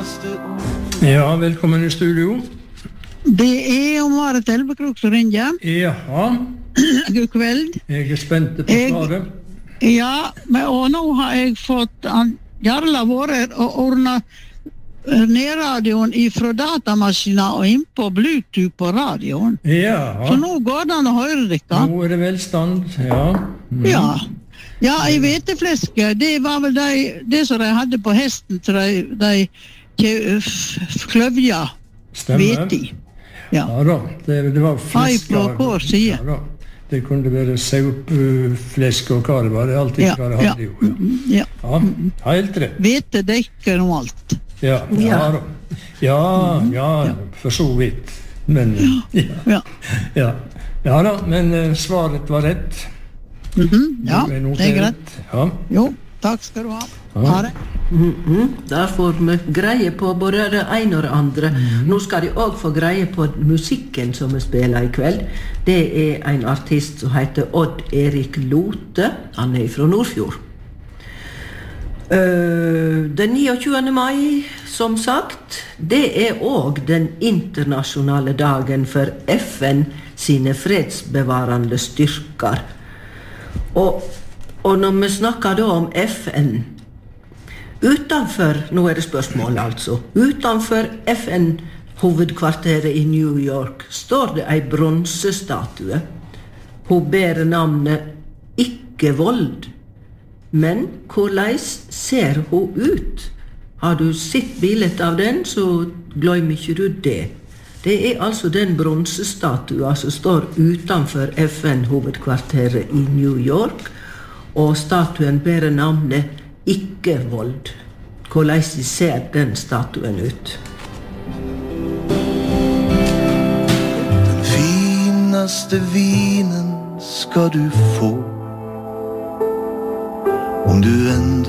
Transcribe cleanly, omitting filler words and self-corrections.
Ja, velkommen I studio. Det Marit Elvekrok som ringer. Jaha. God kveld. Jeg spent på svaret. Ja, og nå har jeg fått Jarla vært og ordnet nedradioen fra datamaskinen og inn på Bluetooth på radioen. Ja. Så nå går det an å høre dere. Nå det velstand, ja. Ja, I hvetefleske, det var vel det som de hadde på hesten til de kløvja hvete I. Ja da, det var flesk. På hver side. Ja da. Det kunne være saupflesk og hva det var, det alltid hva det hadde jo. Ja, helt rett. Hvete dekker om alt. Ja, for så vidt. Men, ja da, men svaret var rett. Ja, det greit. Ja. Jo, takk skal du ha. Ha det. Der får vi greie på både det ene og det andre. Nå skal de også få greie på musikken som vi spiller I kveld. Det en artist som heter Odd Erik Lote. Han fra Nordfjord. Den 29. mai, som sagt, det også den internasjonale dagen for FN sine fredsbevarende styrker. Og når vi snakker da om FN, utanfor, nå det spørsmål altså, utanfor FN-hovedkvarteret I New York står det en bronsestatue. Hun bærer navnet Ikke vold. Men hvordan ser hun ut? Har du sett bildet av den, så glem ikke du det. Det altså den bronsestatuen som står utanfor FN-hovedkvarteret I New York, og statuen bærer navnet Ikke vold. Hvordan ser den statuen ut? Den finaste vinen ska du få om du ändå